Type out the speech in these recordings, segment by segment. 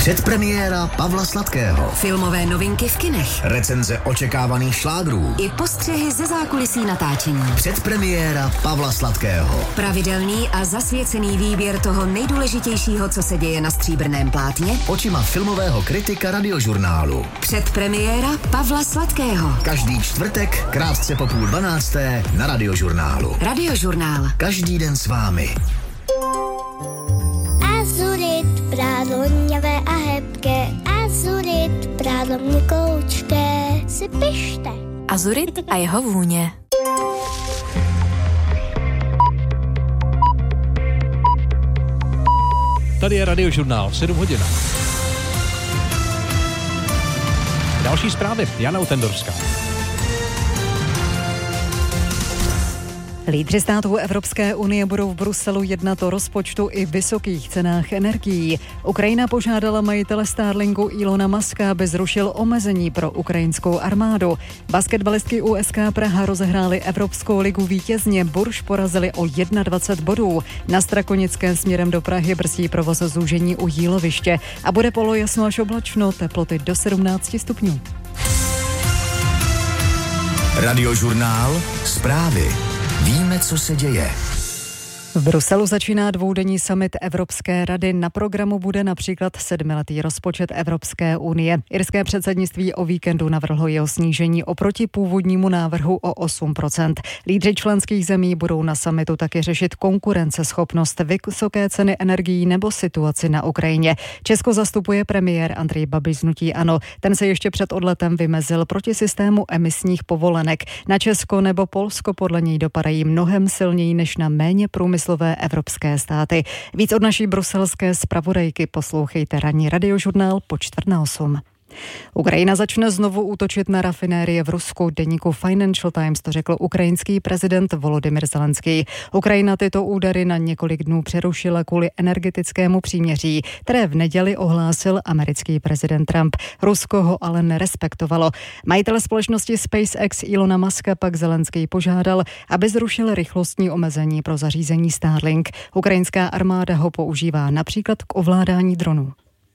Předpremiéra Pavla Sladkého. Filmové novinky v kinech. Recenze očekávaných šlágrů. I postřehy ze zákulisí natáčení. Předpremiéra Pavla Sladkého. Pravidelný a zasvěcený výběr toho nejdůležitějšího, co se děje na stříbrném plátně. Očima filmového kritika Radiožurnálu. Předpremiéra Pavla Sladkého. Každý čtvrtek, krátce po 11:30 na Radiožurnálu. Radiožurnál. Každý den s vámi. Azurit, prádlo hněvé a hebké. Azurit, prádlo měkoučké. Si pište. Azurit a jeho vůně. Tady je Radiožurnál, 7 hodin. Další zprávy, Jana Utendorská. Lídři států Evropské unie budou v Bruselu jednat o rozpočtu i vysokých cenách energií. Ukrajina požádala majitele Starlinku Elona Muska, aby zrušil omezení pro ukrajinskou armádu. Basketbalistky USK Praha rozehrály Evropskou ligu vítězně, Burš porazili o 21 bodů. Na Strakonické směrem do Prahy brzdí provoz zúžení u Jíloviště a bude polojasno až oblačno, teploty do 17 stupňů. Radiožurnál, zprávy. Víme, co se děje. V Bruselu začíná dvoudenní summit Evropské rady. Na programu bude například 7letý rozpočet Evropské unie. Irské předsednictví o víkendu navrhlo jeho snížení oproti původnímu návrhu o 8%. Lídři členských zemí budou na summitu taky řešit konkurenceschopnost, vysoké ceny energií nebo situaci na Ukrajině. Česko zastupuje premiér Andrej Babiš z hnutí ANO. Ten se ještě před odletem vymezil proti systému emisních povolenek. Na Česko nebo Polsko podle něj dopadají mnohem silněji než na méně průmyslové evropské státy. Víc od naší bruselské zpravodajky poslouchejte ranní Radiožurnál po 7:45. Ukrajina začne znovu útočit na rafinérie v Rusku. Deníku Financial Times to řekl ukrajinský prezident Volodymyr Zelenský. Ukrajina tyto údery na několik dnů přerušila kvůli energetickému příměří, které v neděli ohlásil americký prezident Trump. Rusko ho ale nerespektovalo. Majitel společnosti SpaceX Elona Muska pak Zelenský požádal, aby zrušil rychlostní omezení pro zařízení Starlink. Ukrajinská armáda ho používá například k ovládání dronů.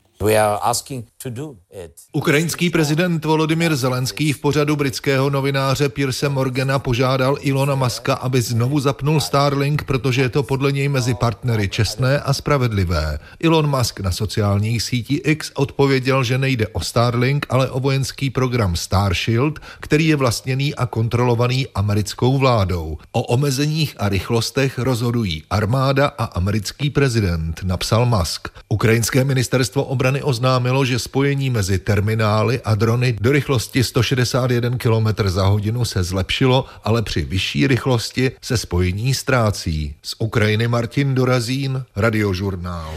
Ukrajinský prezident Volodymyr Zelenský v pořadu britského novináře Pierce Morgana požádal Elona Muska, aby znovu zapnul Starlink, protože je to podle něj mezi partnery čestné a spravedlivé. Elon Musk na sociálních sítích X odpověděl, že nejde o Starlink, ale o vojenský program Starshield, který je vlastněný a kontrolovaný americkou vládou. O omezeních a rychlostech rozhodují armáda a americký prezident, napsal Musk. Ukrajinské ministerstvo obrany oznámilo, že spojení mezi terminály a drony do rychlosti 161 km za hodinu se zlepšilo, ale při vyšší rychlosti se spojení ztrácí. Z Ukrajiny Martin Dorazín, Radiožurnál.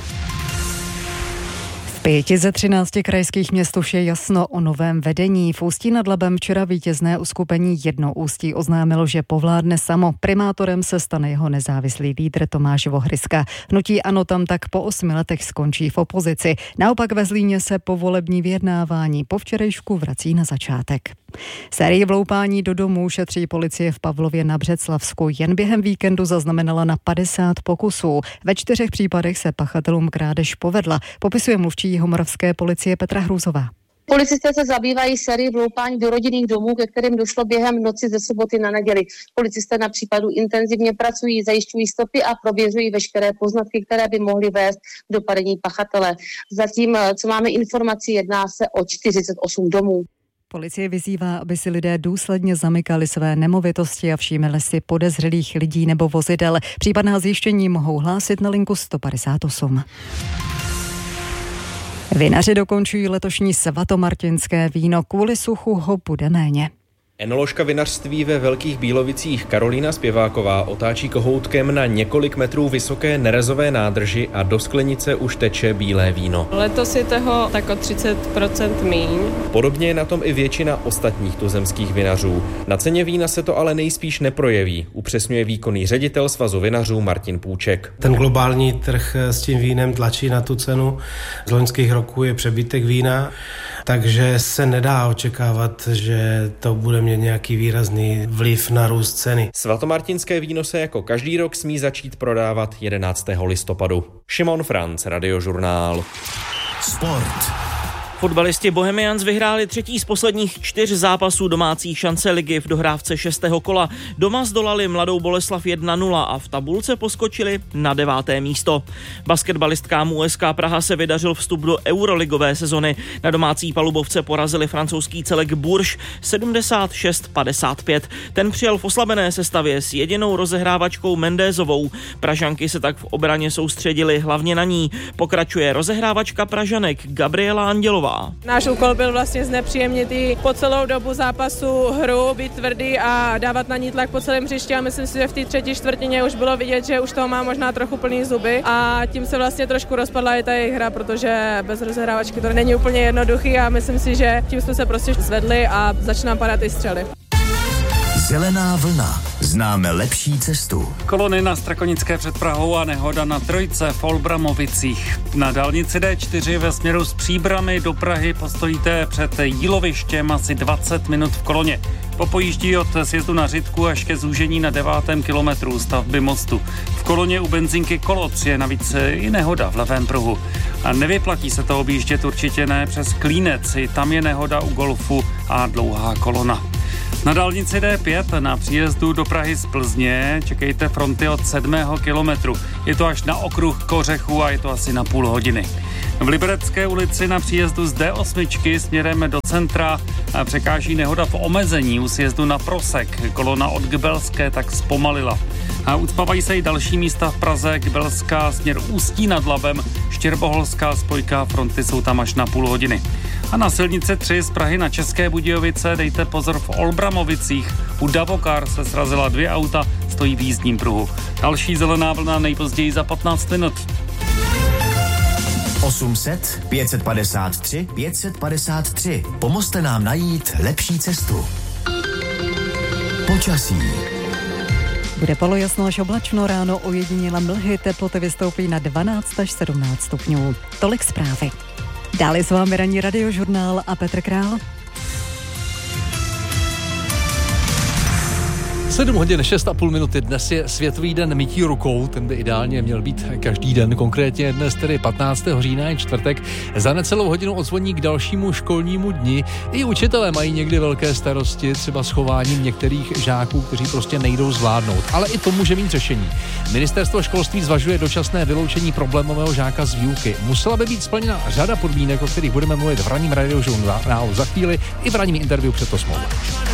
V 5 ze 13 krajských měst už je jasno o novém vedení. V Ústí nad Labem včera vítězné uskupení Jedno Ústí oznámilo, že povládne samo. Primátorem se stane jeho nezávislý lídr Tomáš Vohryska. Hnutí ANO tam tak po 8 letech skončí v opozici. Naopak ve Zlíně se povolební vyjednávání po včerejšku vrací na začátek. Sérii vloupání do domů šetří policie v Pavlově na Břeclavsku. Jen během víkendu zaznamenala na 50 pokusů. Ve 4 případech se pachatelům krádež povedla, popisuje mluvčí jihomoravské policie Petra Hrůzová. Policisté se zabývají sérií vloupání do rodinných domů, ke kterým došlo během noci ze soboty na neděli. Policisté na případu intenzivně pracují, zajišťují stopy a prověřují veškeré poznatky, které by mohly vést k dopadení pachatele. Zatím, co máme informaci, jedná se o 48 domů. Policie vyzývá, aby si lidé důsledně zamykali své nemovitosti a všímali si podezřelých lidí nebo vozidel. Případná zjištění mohou hlásit na linku 158. Vinaři dokončují letošní svatomartinské víno. Kvůli suchu ho bude méně. Enoložka vinařství ve Velkých Bílovicích Karolína Zpěváková otáčí kohoutkem na několik metrů vysoké nerezové nádrži a do sklenice už teče bílé víno. Letos je toho tak o 30% míň. Podobně je na tom i většina ostatních tuzemských vinařů. Na ceně vína se to ale nejspíš neprojeví, upřesňuje výkonný ředitel Svazu vinařů Martin Půček. Ten globální trh s tím vínem tlačí na tu cenu. Z loňských roků je přebytek vína, takže se nedá očekávat, že to bude mít nějaký výrazný vliv na růst ceny. Svatomartinské víno se jako každý rok smí začít prodávat 11. listopadu. Šimon Franc, Radiožurnál. Sport. Fotbalisti Bohemians vyhráli 3. z posledních 4 zápasů domácí šance ligy v dohrávce 6. kola. Doma zdolali Mladou Boleslav 1-0 a v tabulce poskočili na 9. místo. Basketbalistkám USK Praha se vydařil vstup do euroligové sezony. Na domácí palubovce porazili francouzský celek Bourges 76-55. Ten přijel v oslabené sestavě s jedinou rozehrávačkou Mendézovou. Pražanky se tak v obraně soustředily hlavně na ní. Pokračuje rozehrávačka Pražanek Gabriela Andělová. Náš úkol byl vlastně znepříjemnit i po celou dobu zápasu hru, být tvrdý a dávat na ní tlak po celém hřišti a myslím si, že v té třetí čtvrtině už bylo vidět, že už toho má možná trochu plný zuby a tím se vlastně trošku rozpadla i ta jejich hra, protože bez rozehrávačky to není úplně jednoduchý a myslím si, že tím jsme se prostě zvedli a začíná padat i střely. Zelená vlna. Známe lepší cestu. Kolony na Strakonické před Prahou a nehoda na Trojce v Olbramovicích. Na dálnici D4 ve směru z Příbrami do Prahy postojíte před Jílovištěm asi 20 minut v koloně. Popojíždí od sjezdu na Řitku až ke zúžení na 9. kilometru stavby mostu. V koloně u benzinky Kolotř je navíc i nehoda v levém pruhu. A nevyplatí se to objíždět určitě ne přes Klínec, i tam je nehoda u Golfu a dlouhá kolona. Na dálnici D5 na příjezdu do Prahy z Plzně čekejte fronty od 7. kilometru. Je to až na okruh Kořechu a je to asi na půl hodiny. V Liberecké ulici na příjezdu z D8 směrem do centra překáží nehoda v omezení u sjezdu na Prosek. Kolona od Gbelské tak zpomalila. A ucpávají se i další místa v Praze, Gbelská směr Ústí nad Labem, Štěrboholská spojka, fronty jsou tam až na půl hodiny. A na silnici 3 z Prahy na České Budějovice dejte pozor v Olbramovicích. U Davokar se srazila 2 auta, stojí v jízdním pruhu. Další zelená vlna nejpozději za 15 minut. 800 553 553. Pomozte nám najít lepší cestu. Počasí. Bude polojasno až oblačno, ráno ojediněle mlhy, teploty vystoupí na 12 až 17 stupňů. Tolik zprávy. Dále s vámi ranní radiožurnál a Petr Král. 7 hodin 6,5 minuty. Dnes je Světový den mytí rukou, ten by ideálně měl být každý den, konkrétně dnes tedy 15. října je čtvrtek. Za necelou hodinu odzvoní k dalšímu školnímu dni. I učitelé mají někdy velké starosti, třeba s chováním některých žáků, kteří prostě nejdou zvládnout. Ale i to může mít řešení. Ministerstvo školství zvažuje dočasné vyloučení problémového žáka z výuky. Musela by být splněna řada podmínek, o kterých budeme mluvit v ranním radiožurnálu za chvíli i v ranním interview před 8.